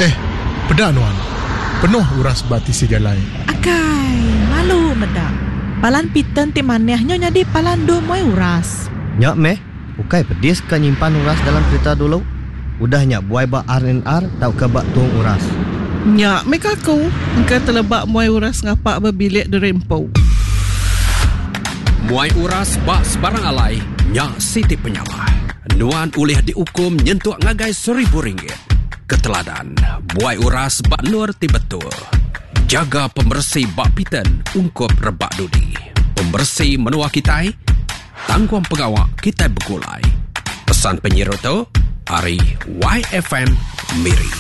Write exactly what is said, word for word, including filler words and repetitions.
Eh, pedak nuan. Penuh uras bati segalai. Akai, malu medak. Palan piten ti manehnya jadi palan do moy uras. Nyak meh, ukai pedis ka nyimpan uras dalam kereta dulu. Udah nyak buai bak R and R tau ke bak tuang uras. Nyak meh kaku, engkau telebak muai uras ngapak berbilik di rempo. Muai uras bak sebarang alai, nyak Siti Penyawah. Nuan ulih dihukum nyentuh ngagai seribu ringgit. Keteladan, buai uras bak nur ti betul. Jaga pembersih bak piten ungkup rebak dudi. Pembersih menua kitai, tangguang pengawak kitai bergulai. Pesan penyiar tu, Ari Y F M Miri.